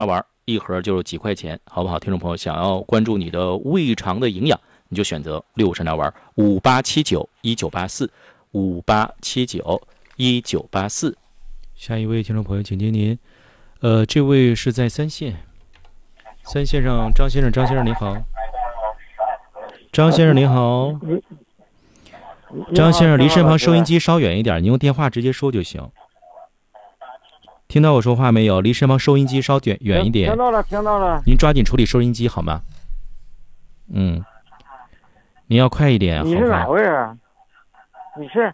玩，一盒就是几块钱，好不好？听众朋友，想要关注你的胃肠的营养，你就选择六神来玩5879198458791984。下一位听众朋友，请接您。这位是在三线上，张先生，您好。张先生您好。张先生，离身旁收音机稍远一点，你用电话直接说就行。听到我说话没有？离身旁收音机稍远一点。 听到了。 您抓紧处理收音机好吗？您要快一点。 你是哪位啊？你是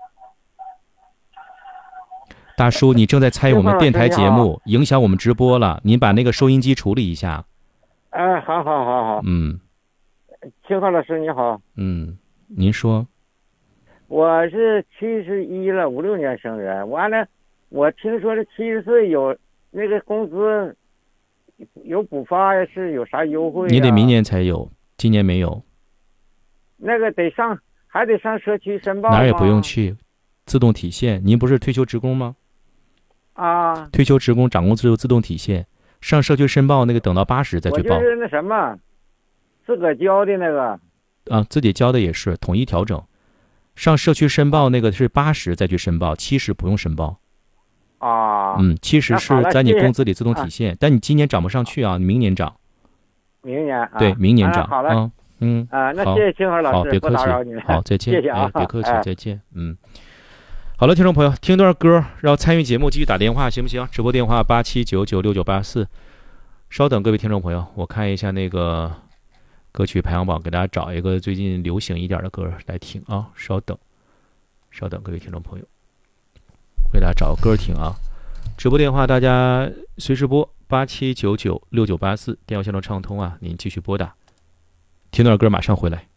大叔，你正在参与我们电台节目，影响我们直播了。您把那个收音机处理一下。 好。青鹤老师你好。 您说。 我是71了，56年生人。完了，我听说这70岁有那个工资有补发，是有啥优惠？ 你得明年才有，今年没有。 那个还得上社区申报吗？ 哪儿也不用去，自动体现。您不是退休职工吗？退休职工涨工资就自动体现，上社区申报那个等到80再去报。 我就是那什么，自个交的那个。 自己交的也是统一调整。上社区申报那个是80再去申报，70不用申报。70是在你工资里自动体现，但你今年涨不上去啊，你明年涨。 明年对，明年涨。 好了。那谢谢青河老师， 好，别客气。好，再见。 谢谢啊， 别客气，再见。好了，听众朋友，听段歌，然后参与节目继续打电话，行不行？直播电话87996984。稍等，各位听众朋友，我看一下那个歌曲排行榜，给大家找一个最近流行一点的歌来听啊。稍等，各位听众朋友，给大家找个歌听啊。直播电话大家随时拨87996984，电话线路畅通啊，您继续拨打。听段歌，马上回来。